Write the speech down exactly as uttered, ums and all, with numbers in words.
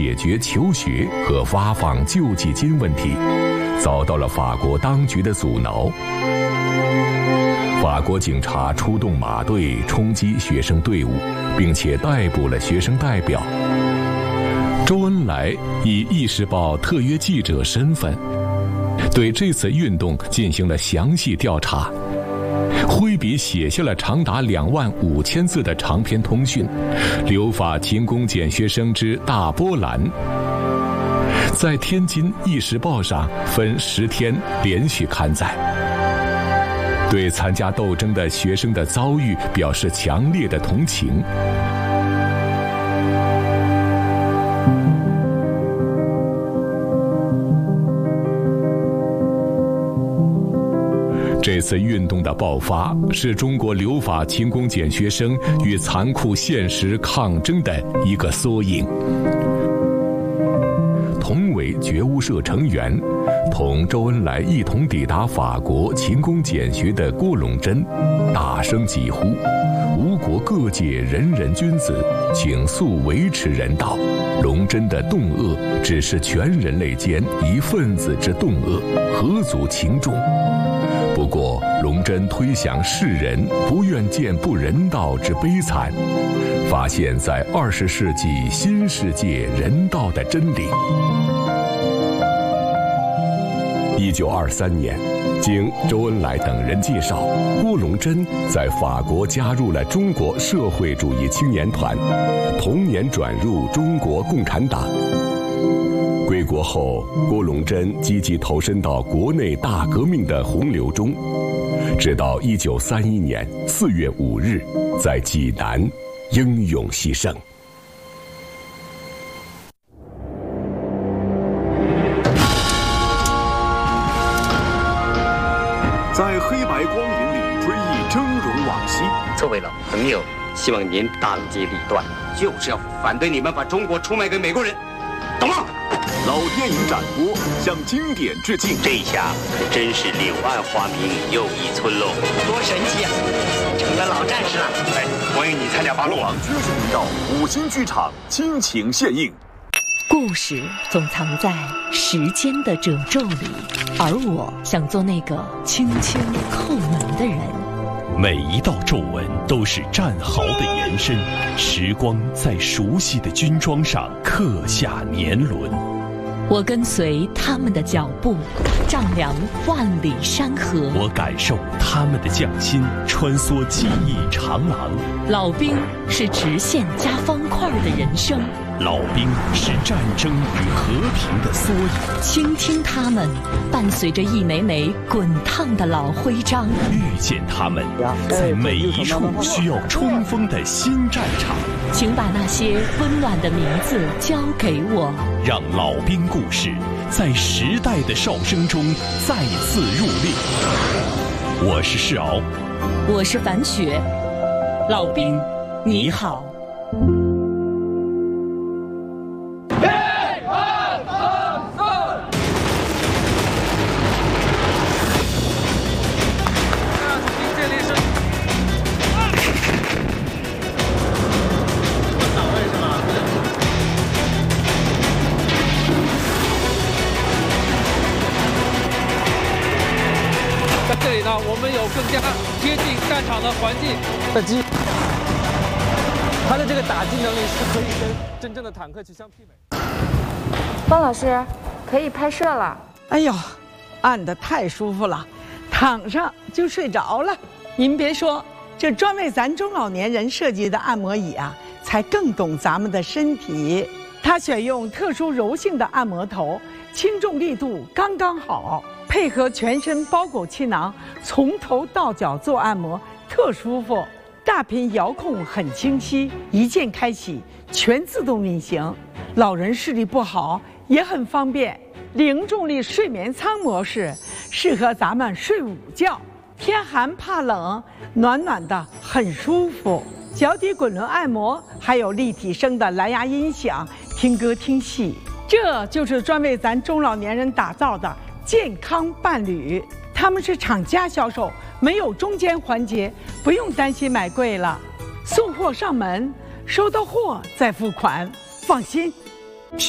解决求学和发放救济金问题，遭到了法国当局的阻挠。法国警察出动马队冲击学生队伍，并且逮捕了学生代表。周恩来以《意识报》特约记者身份，对这次运动进行了详细调查，挥笔写下了长达两万五千字的长篇通讯《留法勤工俭学生之大波澜》，在天津《意识报》上分十天连续刊载，对参加斗争的学生的遭遇表示强烈的同情。这次运动的爆发是中国留法勤工俭学生与残酷现实抗争的一个缩影。同为觉悟社成员，同周恩来一同抵达法国勤工俭学的郭龙珍大声疾呼：吴国各界人人君子，请速维持人道。龙珍的动恶只是全人类间一分子之动恶，何足轻重？不过，龙珍推想世人不愿见不人道之悲惨，发现在二十世纪新世界人道的真理。一九二三年，经周恩来等人介绍，郭龙珍在法国加入了中国社会主义青年团，同年转入中国共产党。归国后，郭龙珍积极投身到国内大革命的洪流中，直到一九三一年四月五日，在济南英勇牺牲。 在黑白光影里追忆峥嵘往昔。 作为老朋友，希望您当机立断， 就是要反对你们把中国出卖给美国人，懂吗？ 老电影展播向经典致敬， 这一下可真是柳暗花明又一村喽！ 多神奇啊，成了老战士了！ 哎，欢迎你参加八路网军事频道五星剧场亲情献映。 故事总藏在时间的褶皱里，而我想做那个轻轻叩门的人。 每一道皱纹都是战壕的延伸，时光在熟悉的军装上刻下年轮。 我跟随他们的脚步，丈量万里山河。 我感受他们的匠心，穿梭记忆长廊。 老兵是直线加方块的人生， 老兵是战争与和平的缩影。 倾听他们，伴随着一枚枚滚烫的老徽章。 遇见他们，在每一处需要冲锋的新战场。 请把那些温暖的名字交给我， 让老兵故事在时代的哨声中再次入列。我是世敖， 我是樊雪。老兵，你好。 这里呢，我们有更加贴近战场的环境。打击，它的这个打击能力是可以跟真正的坦克去相媲美。 方老师，可以拍摄了。 哎呦，按得太舒服了，躺上就睡着了。您别说，这专为咱中老年人设计的按摩椅啊，才更懂咱们的身体。它选用特殊柔性的按摩头，轻重力度刚刚好。配合全身包裹气囊，从头到脚做按摩，特舒服。大屏遥控很清晰，一键开启，全自动运行。老人视力不好也很方便。零重力睡眠舱模式，适合咱们睡午觉，天寒怕冷，暖暖的很舒服。脚底滚轮按摩，还有立体声的蓝牙音响，听歌听戏。这就是专为咱中老年人打造的健康伴侣，他们是厂家销售，没有中间环节，不用担心买贵了。送货上门，收到货再付款，放心。